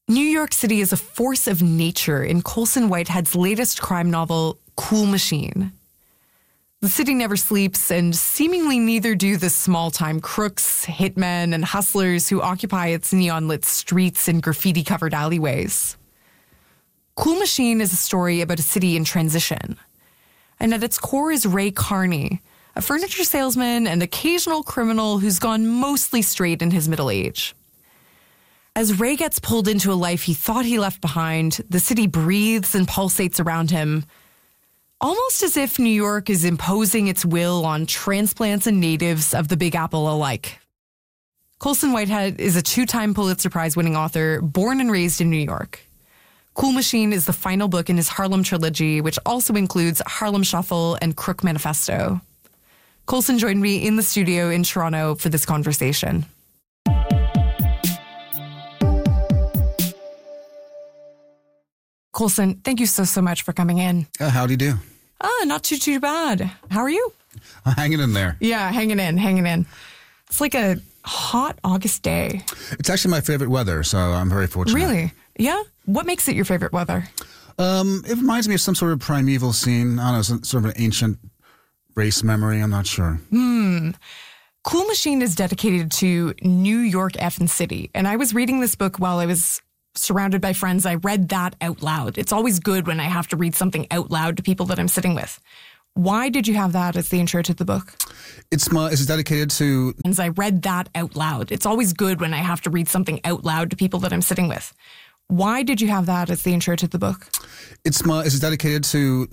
New York City is a force of nature in Colson Whitehead's latest crime novel, Cool Machine. The city never sleeps, and seemingly neither do the small-time crooks, hitmen, and hustlers who occupy its neon-lit streets and graffiti-covered alleyways. Cool Machine is a story about a city in transition. And at its core is Ray Carney, a furniture salesman and occasional criminal who's gone mostly straight in his middle age. As Ray gets pulled into a life he thought he left behind, the city breathes and pulsates around him, almost as if New York is imposing its will on transplants and natives of the Big Apple alike. Colson Whitehead is a 2-time Pulitzer Prize-winning author, born and raised in New York. Cool Machine is the final book in his Harlem trilogy, which also includes Harlem Shuffle and Crook Manifesto. Colson joined me in the studio in Toronto for this conversation. Colson, thank you so much for coming in. How do you do? Not too bad. How are you? Hanging in there. Yeah, hanging in. It's like a hot August day. It's actually my favorite weather, so I'm very fortunate. Really? Yeah? What makes it your favorite weather? It reminds me of some sort of primeval scene. I don't know, sort of an ancient race memory. I'm not sure. Cool Machine is dedicated to New York effing city. And I was reading this book while I was surrounded by friends. I read that out loud. It's always good when I have to read something out loud to people that I'm sitting with. Why did you have that as the intro to the book? It's dedicated to... And I read that out loud. It's always good when I have to read something out loud to people that I'm sitting with. Why did you have that as the intro to the book? It's dedicated to